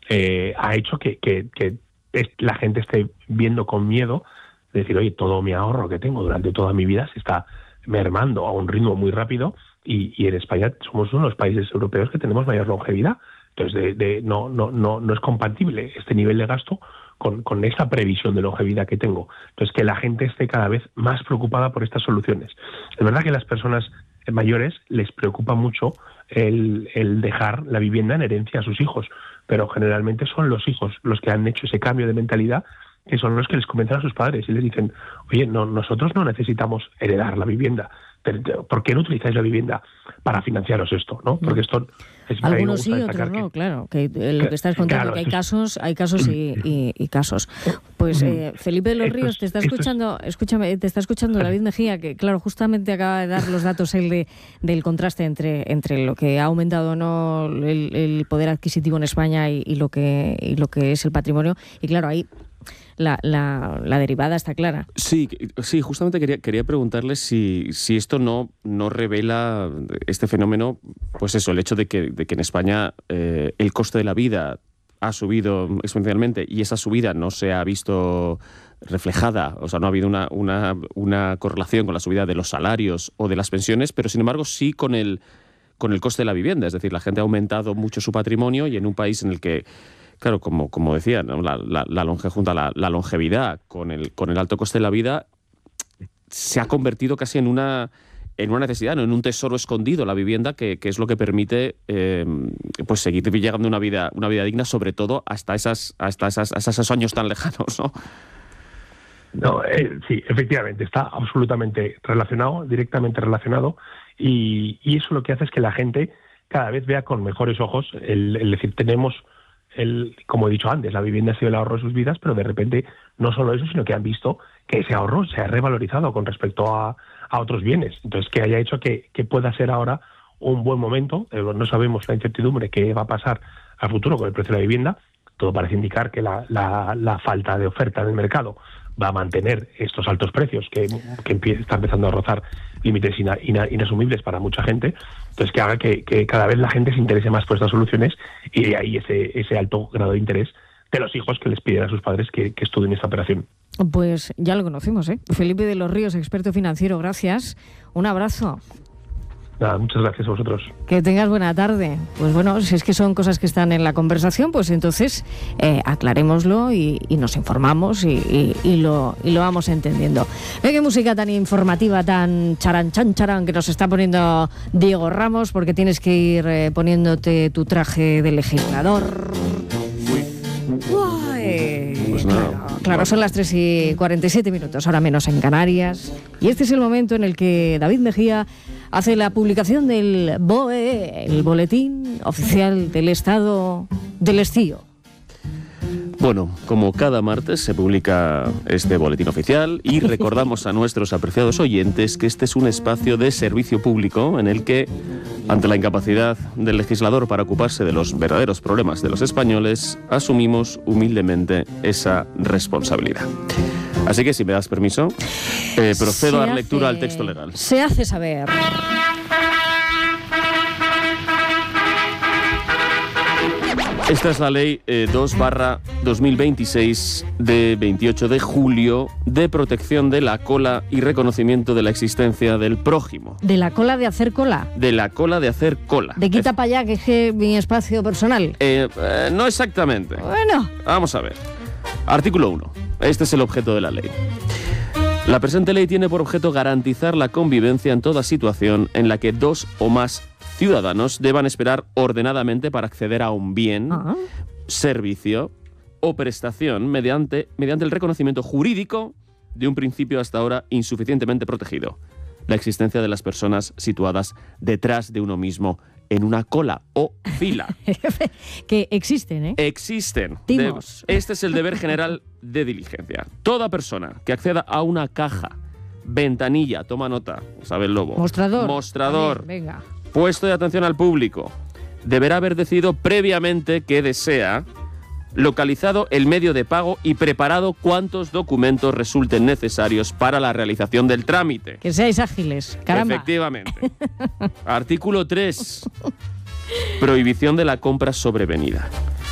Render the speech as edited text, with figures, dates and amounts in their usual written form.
ha hecho que la gente esté viendo con miedo, de decir, oye, todo mi ahorro que tengo durante toda mi vida se está mermando a un ritmo muy rápido, y en España somos uno de los países europeos que tenemos mayor longevidad. Entonces, no es compatible este nivel de gasto con esa previsión de longevidad que tengo. Entonces, que la gente esté cada vez más preocupada por estas soluciones. Es verdad que a las personas mayores les preocupa mucho el dejar la vivienda en herencia a sus hijos, pero generalmente son los hijos los que han hecho ese cambio de mentalidad, que son los que les comentan a sus padres y les dicen, oye, nosotros no necesitamos heredar la vivienda. ¿Por qué no utilizáis la vivienda para financiaros esto? ¿No? Porque esto es, algunos sí, otros no, claro. Que lo que estás contando, claro, que hay casos y casos. Pues Felipe de los Ríos, te está escuchando, escúchame, te está escuchando David Mejía, que claro, justamente acaba de dar los datos del contraste entre lo que ha aumentado o no el poder adquisitivo en España y lo que es el patrimonio. Y claro, ahí la derivada está clara. Sí, justamente quería preguntarle si esto no revela este fenómeno, pues eso, el hecho de que en España el coste de la vida ha subido exponencialmente y esa subida no se ha visto reflejada, o sea, no ha habido una correlación con la subida de los salarios o de las pensiones, pero sin embargo sí con el coste de la vivienda. Es decir, la gente ha aumentado mucho su patrimonio y en un país en el que, claro, como decía, ¿no? la longevidad con el alto coste de la vida se ha convertido casi en una necesidad, ¿no? En un tesoro escondido, la vivienda, que es lo que permite pues seguir llegando a una vida digna, sobre todo hasta esos años tan lejanos, ¿no? No, sí, efectivamente, está absolutamente relacionado, directamente relacionado, y eso lo que hace es que la gente cada vez vea con mejores ojos el decir, tenemos como he dicho antes, la vivienda ha sido el ahorro de sus vidas, pero de repente no solo eso, sino que han visto que ese ahorro se ha revalorizado con respecto a otros bienes. Entonces, que haya hecho que pueda ser ahora un buen momento. No sabemos la incertidumbre que va a pasar al futuro con el precio de la vivienda. Todo parece indicar que la falta de oferta en el mercado va a mantener estos altos precios que está empezando a rozar límites inasumibles para mucha gente. Entonces, que haga que cada vez la gente se interese más por estas soluciones, y de ahí ese alto grado de interés de los hijos que les piden a sus padres que estudien esta operación. Pues ya lo conocimos, ¿eh? Felipe de los Ríos, experto financiero, gracias. Un abrazo. Nada, muchas gracias a vosotros. Que tengas buena tarde. Pues bueno, si es que son cosas que están en la conversación, pues entonces aclarémoslo y nos informamos y lo vamos entendiendo. Ve qué música tan informativa, tan charán, que nos está poniendo Diego Ramos, porque tienes que ir poniéndote tu traje de legislador. Pues nada. Claro, son las 3:47, ahora menos en Canarias. Y este es el momento en el que David Mejía hace la publicación del BOE, el Boletín Oficial del Estado del Estío. Bueno, como cada martes se publica este boletín oficial y recordamos a nuestros apreciados oyentes que este es un espacio de servicio público en el que, ante la incapacidad del legislador para ocuparse de los verdaderos problemas de los españoles, asumimos humildemente esa responsabilidad. Así que, si me das permiso, procedo a dar lectura al texto legal. Se hace saber. Esta es la Ley 2/2026 de 28 de julio de protección de la cola y reconocimiento de la existencia del prójimo. ¿De la cola de hacer cola? De la cola de hacer cola. De quita para allá, que es mi espacio personal. No exactamente. Bueno. Vamos a ver. Artículo 1. Este es el objeto de la ley. La presente ley tiene por objeto garantizar la convivencia en toda situación en la que dos o más ciudadanos deban esperar ordenadamente para acceder a un bien, servicio o prestación mediante el reconocimiento jurídico de un principio hasta ahora insuficientemente protegido: la existencia de las personas situadas detrás de uno mismo en una cola o fila. Que existen, ¿eh? Existen. Timos. Este es el deber general de diligencia. Toda persona que acceda a una caja, ventanilla, toma nota, sabe el lobo. Mostrador. Venga. Puesto de atención al público, deberá haber decidido previamente que desea, localizado el medio de pago y preparado cuantos documentos resulten necesarios para la realización del trámite. Que seáis ágiles, caramba. Efectivamente. Artículo 3. Prohibición de la compra sobrevenida.